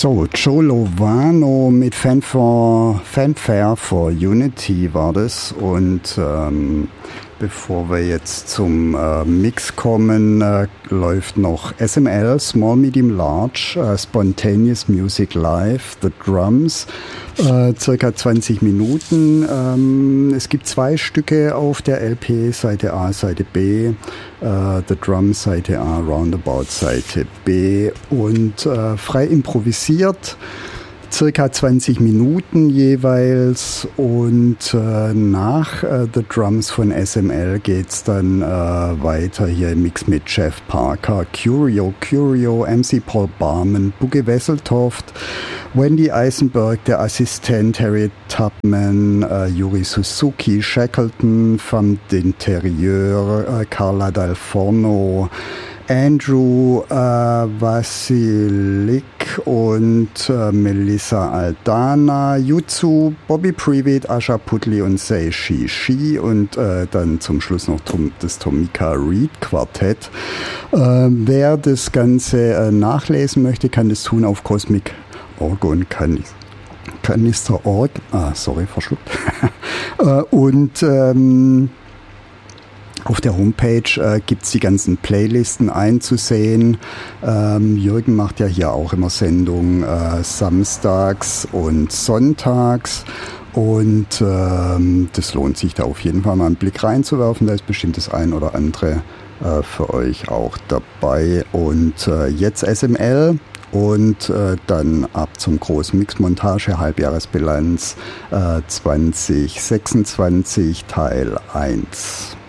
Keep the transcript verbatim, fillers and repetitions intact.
So, Joe Lovano mit Fanfare, Fanfare for Unity war das. Und ähm, bevor wir jetzt zum äh, Mix kommen, äh, läuft noch S M L, Small, Medium, Large, äh, Spontaneous Music Live, The Drums, äh, circa zwanzig Minuten. Ähm, es gibt zwei Stücke auf der L P, Seite A, Seite B, äh, The Drums, Seite A, Roundabout, Seite B und äh, frei improvisiert. Circa zwanzig Minuten jeweils und äh, nach äh, The Drums von S M L geht's dann äh, weiter hier im Mix mit Jeff Parker, Curio, Curio, M C Paul Barman, Bugge Wesseltoft, Wendy Eisenberg, der Assistent, Harriet Tubman, äh, Yuri Suzuki, Shackleton, Femme d'Intérieur, äh, Carla Dal Forno, Andrew äh, Vasilik und äh, Melissa Aldana, Jutsu, Bobby Previtt, Asha Putli und Sei Shi Shi und äh, dann zum Schluss noch Tom, das Tomika Reed Quartett. Äh, wer das Ganze äh, nachlesen möchte, kann das tun auf Cosmic Org kann Kanister Punkt org. Ah, sorry, verschluckt. äh, und ähm, auf der Homepage äh, gibt's die ganzen Playlisten einzusehen. Ähm, Jürgen macht ja hier auch immer Sendungen äh, samstags und sonntags. Und ähm, das lohnt sich da auf jeden Fall mal einen Blick reinzuwerfen. Da ist bestimmt das ein oder andere äh, für euch auch dabei. Und äh, jetzt S M L. Und äh, dann ab zum großen Mixmontage, Halbjahresbilanz äh, zwanzig sechsundzwanzig Teil eins.